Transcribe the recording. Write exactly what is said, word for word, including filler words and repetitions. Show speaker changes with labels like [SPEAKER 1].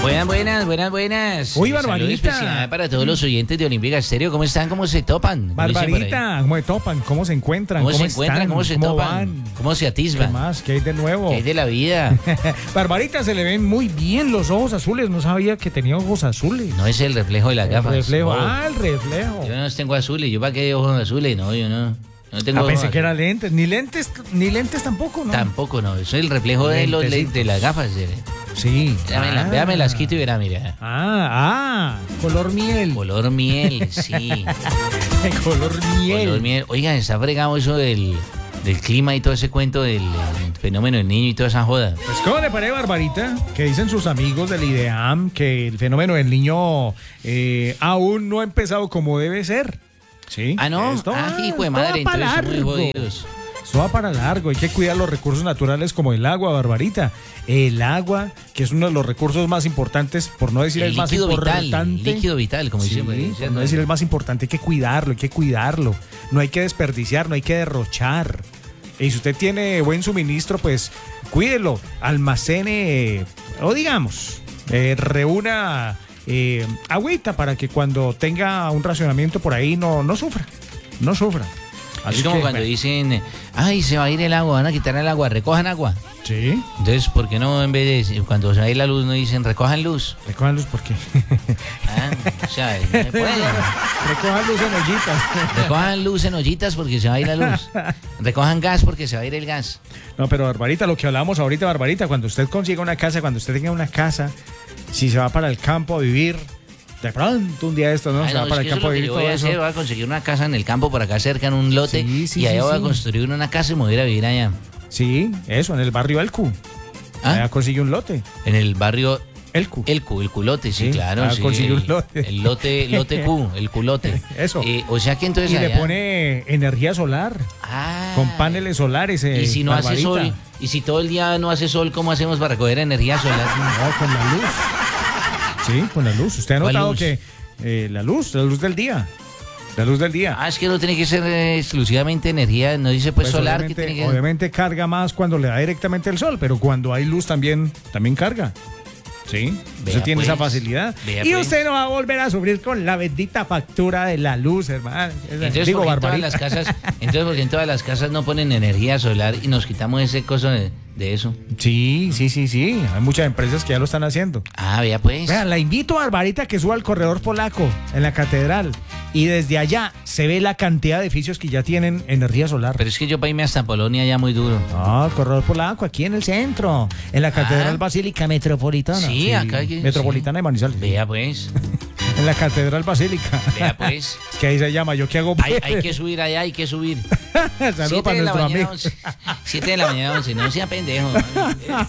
[SPEAKER 1] Buenas, buenas, buenas, buenas.
[SPEAKER 2] Uy,
[SPEAKER 1] Eh, saludo
[SPEAKER 2] Barbarita.
[SPEAKER 1] especial para todos los oyentes de Olímpica Estéreo. ¿Cómo están? ¿Cómo se topan? Como dicen por ahí.
[SPEAKER 2] Barbarita, ¿cómo se topan? ¿Cómo se encuentran?
[SPEAKER 1] ¿Cómo,
[SPEAKER 2] ¿Cómo,
[SPEAKER 1] se encuentran?
[SPEAKER 2] están?
[SPEAKER 1] ¿Cómo se
[SPEAKER 2] ¿Cómo
[SPEAKER 1] topan?
[SPEAKER 2] van?
[SPEAKER 1] ¿Cómo se
[SPEAKER 2] ¿Qué
[SPEAKER 1] atisban?
[SPEAKER 2] más? ¿Qué hay de nuevo?
[SPEAKER 1] ¿Qué hay de la vida?
[SPEAKER 2] Barbarita, se le ven muy bien los ojos azules. No sabía que tenía ojos azules.
[SPEAKER 1] No es el reflejo de las
[SPEAKER 2] El
[SPEAKER 1] gafas.
[SPEAKER 2] reflejo.
[SPEAKER 1] Oh,
[SPEAKER 2] Ah, el reflejo.
[SPEAKER 1] Yo no tengo azules. ¿Yo para qué ojos azules? No, yo no. No tengo
[SPEAKER 2] Ah,
[SPEAKER 1] ojos
[SPEAKER 2] pensé que era
[SPEAKER 1] azules.
[SPEAKER 2] lentes. Ni lentes, ni lentes tampoco, ¿no?
[SPEAKER 1] Tampoco, no. Eso es el reflejo de, los,
[SPEAKER 2] Lentecitos.
[SPEAKER 1] de las gafas. eh.
[SPEAKER 2] Sí.
[SPEAKER 1] Véame,
[SPEAKER 2] Ah.
[SPEAKER 1] véame las quito y verá, mira.
[SPEAKER 2] Ah, ah, color miel.
[SPEAKER 1] Color miel, sí.
[SPEAKER 2] color miel.
[SPEAKER 1] Color miel. Oigan, está fregado eso del, del clima y todo ese cuento del eh, fenómeno del niño y toda esa joda.
[SPEAKER 2] Pues, ¿cómo le parece, Barbarita? Que dicen sus amigos del IDEAM que el fenómeno del niño eh, aún no ha empezado como debe ser. ¿Sí?
[SPEAKER 1] Ah, no.
[SPEAKER 2] Esto
[SPEAKER 1] Ah,
[SPEAKER 2] va-
[SPEAKER 1] hijo de
[SPEAKER 2] esto
[SPEAKER 1] madre,
[SPEAKER 2] va para
[SPEAKER 1] entonces son muy
[SPEAKER 2] largo.
[SPEAKER 1] jodidos.
[SPEAKER 2] Esto va para largo. Hay que cuidar los recursos naturales como el agua, Barbarita. El agua, que es uno de los recursos más importantes, por no decir el,
[SPEAKER 1] El
[SPEAKER 2] más
[SPEAKER 1] líquido vital,
[SPEAKER 2] importante.
[SPEAKER 1] líquido vital, como
[SPEAKER 2] Sí,
[SPEAKER 1] dicen por ahí,
[SPEAKER 2] por
[SPEAKER 1] ¿cierto?
[SPEAKER 2] no decir el más importante, hay que cuidarlo, hay que cuidarlo. No hay que desperdiciar, no hay que derrochar. Y si usted tiene buen suministro, pues cuídelo, almacene, o digamos, eh, reúna eh, agüita para que cuando tenga un racionamiento por ahí no, no sufra, no sufra.
[SPEAKER 1] Es como
[SPEAKER 2] que,
[SPEAKER 1] cuando
[SPEAKER 2] bueno,
[SPEAKER 1] dicen, ay, se va a ir el agua, van a quitar el agua, recojan agua.
[SPEAKER 2] Sí,
[SPEAKER 1] Entonces, ¿por qué no en vez de, cuando se va a ir la luz, no dicen, recojan luz?
[SPEAKER 2] recojan luz porque
[SPEAKER 1] Ah, o sea, no se puede.
[SPEAKER 2] recojan luz en ollitas.
[SPEAKER 1] Recojan luz en ollitas porque se va a ir la luz. Recojan gas porque se va a ir el gas.
[SPEAKER 2] No, pero Barbarita, lo que hablábamos ahorita, Barbarita, cuando usted consiga una casa, cuando usted tenga una casa, si se va para el campo a vivir, de pronto un día de esto, ¿no?
[SPEAKER 1] Ay,
[SPEAKER 2] se
[SPEAKER 1] no,
[SPEAKER 2] va
[SPEAKER 1] es
[SPEAKER 2] para
[SPEAKER 1] que
[SPEAKER 2] el
[SPEAKER 1] eso es
[SPEAKER 2] campo
[SPEAKER 1] lo
[SPEAKER 2] a
[SPEAKER 1] que
[SPEAKER 2] vivir
[SPEAKER 1] yo
[SPEAKER 2] todo
[SPEAKER 1] voy a
[SPEAKER 2] eso.
[SPEAKER 1] hacer, voy a conseguir una casa en el campo por acá cerca, en un lote,
[SPEAKER 2] Sí, sí,
[SPEAKER 1] y allá
[SPEAKER 2] sí,
[SPEAKER 1] voy a
[SPEAKER 2] sí.
[SPEAKER 1] construir una casa y me voy a ir a vivir allá.
[SPEAKER 2] Sí, eso, en el barrio Elcu.
[SPEAKER 1] ¿Ah?
[SPEAKER 2] Allá consigue un lote.
[SPEAKER 1] En el barrio
[SPEAKER 2] Elcu.
[SPEAKER 1] El cu, el culote, sí,
[SPEAKER 2] Sí,
[SPEAKER 1] claro.
[SPEAKER 2] ah,
[SPEAKER 1] sí,
[SPEAKER 2] consiguió un
[SPEAKER 1] el-
[SPEAKER 2] lote.
[SPEAKER 1] El lote, lote Q, el culote.
[SPEAKER 2] Eso.
[SPEAKER 1] Eh, o sea que entonces
[SPEAKER 2] Y le
[SPEAKER 1] allá-
[SPEAKER 2] pone energía solar,
[SPEAKER 1] Ah.
[SPEAKER 2] con paneles solares. eh,
[SPEAKER 1] Y si no hace
[SPEAKER 2] Barbarita.
[SPEAKER 1] sol, y si todo el día no hace sol, ¿cómo hacemos para recoger energía solar?
[SPEAKER 2] No, con la luz. Sí, con la luz. ¿Usted ha
[SPEAKER 1] ¿Cuál
[SPEAKER 2] notado
[SPEAKER 1] luz?
[SPEAKER 2] que eh, la luz, la luz del día, la luz del día?
[SPEAKER 1] Ah, es que no tiene que ser eh, exclusivamente energía, no dice pues,
[SPEAKER 2] Pues
[SPEAKER 1] solar, que
[SPEAKER 2] obviamente,
[SPEAKER 1] tiene que...
[SPEAKER 2] obviamente carga más cuando le da directamente el sol, pero cuando hay luz también, también carga. Sí,
[SPEAKER 1] Vea,
[SPEAKER 2] usted tiene
[SPEAKER 1] pues,
[SPEAKER 2] esa facilidad.
[SPEAKER 1] vea,
[SPEAKER 2] Y
[SPEAKER 1] pues.
[SPEAKER 2] usted no va a volver a sufrir con la bendita factura de la luz, hermano.
[SPEAKER 1] Entonces,
[SPEAKER 2] Digo,
[SPEAKER 1] ¿por qué en todas
[SPEAKER 2] Barbarita.
[SPEAKER 1] las casas, entonces, porque en todas las casas no ponen energía solar y nos quitamos ese coso de, de eso?
[SPEAKER 2] Sí, sí, sí, sí. Hay muchas empresas que ya lo están haciendo.
[SPEAKER 1] Ah, vea pues.
[SPEAKER 2] Vean, la invito, Barbarita, que suba al corredor polaco en la catedral. Y desde allá se ve la cantidad de edificios que ya tienen energía solar.
[SPEAKER 1] Pero es que yo para irme hasta Polonia ya muy duro.
[SPEAKER 2] No, el corredor polaco, aquí en el centro, en la Catedral
[SPEAKER 1] Ah.
[SPEAKER 2] Basílica Metropolitana.
[SPEAKER 1] Sí, acá hay que-
[SPEAKER 2] Metropolitana de Manizales.
[SPEAKER 1] Vea pues,
[SPEAKER 2] En la Catedral Basílica.
[SPEAKER 1] vea pues.
[SPEAKER 2] Es que ahí se llama, ¿yo qué hago?
[SPEAKER 1] Hay, hay que subir allá, hay que subir.
[SPEAKER 2] Saludos
[SPEAKER 1] Siete
[SPEAKER 2] para
[SPEAKER 1] de la
[SPEAKER 2] nuestro
[SPEAKER 1] mañana,
[SPEAKER 2] amigo.
[SPEAKER 1] once. Siete de la mañana, once. No sea pendejo.